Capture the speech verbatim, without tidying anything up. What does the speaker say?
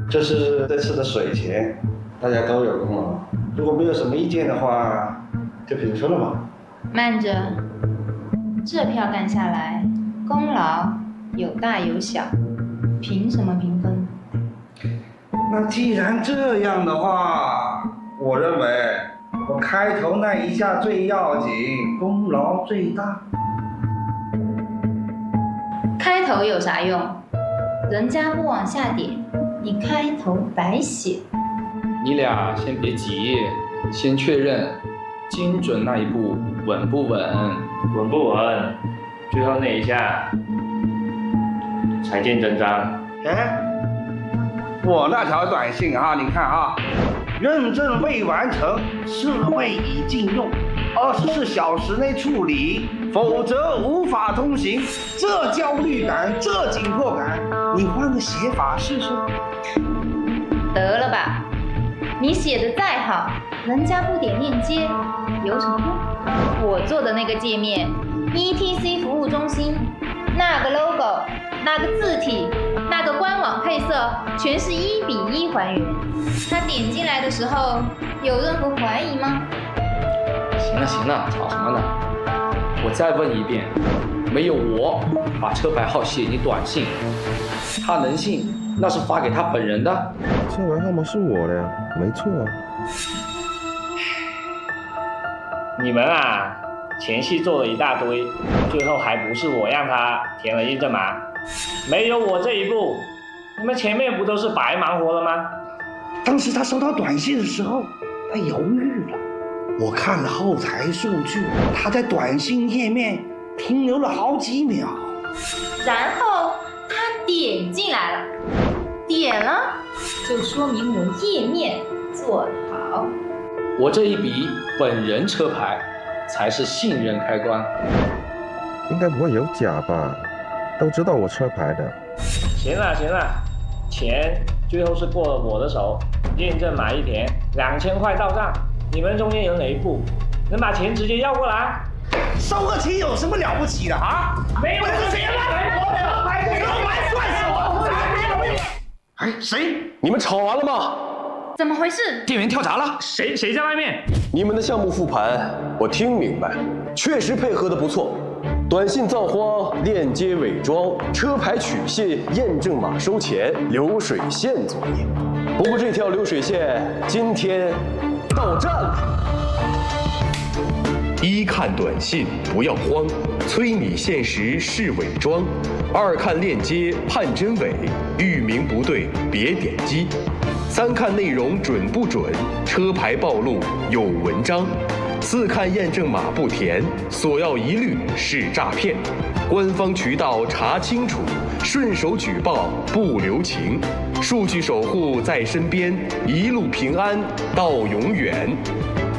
这是这次的水钱，大家都有功劳。如果没有什么意见的话，就平分了吧。 慢着，这票干下来，功劳有大有小，凭什么平分？ 那既然这样的话，我认为我开头那一下最要紧，功劳最大。 开头有啥用？人家不往下点，你开头白写。 你俩先别急，先确认精准那一步稳不稳？ 稳不稳？最后那一下才见真章。 哎，我那条短信啊，你看啊，认证未完成，设备已禁用，二十四小时内处理，否则无法通行。这焦虑感，这紧迫感，你换个写法试试。 得了吧，你写的再好，人家不点链接，有什么用？我做的那个界面 ，E T C 服务中心，那个 logo， 那个字体，那个官网配色，全是一比一还原。他点进来的时候，有任何怀疑吗？ 行了行了，吵什么呢？我再问一遍，没有我把车牌号写你短信，他能信那是发给他本人的？ 车牌号码是我的呀，没错啊。 你们啊，前戏做了一大堆，最后还不是我让他填了验证码？没有我这一步，你们前面不都是白忙活了吗？ 当时他收到短信的时候，他犹豫了。我看了后台数据，他在短信页面停留了好几秒， 然后他点进来了，点了就说明我页面做得好。 我这一笔本人车牌才是信任开关。 应该不会有假吧？都知道我车牌的。 行了行了，钱最后是过了我的手，验证码一填，两千块到账。你们中间有哪一步能把钱直接要过来？ 收个钱有什么了不起的啊？ 没有钱了， 算死我！哎，谁？ 你们吵完了吗？ 怎么回事？ 店员跳闸了。 谁谁在外面？ 你们的项目复盘，我听明白，确实配合的不错。短信造花、链接伪装、车牌取信、验证码收钱、流水线作业。不过这条流水线今天到站了。一看短信不要慌，催你限时是伪装；二看链接判真伪，域名不对别点击；三看内容准不准，车牌暴露有文章；四看验证码不填，索要一律是诈骗。官方渠道查清楚，顺手举报不留情。数据守护在身边，一路平安到永远。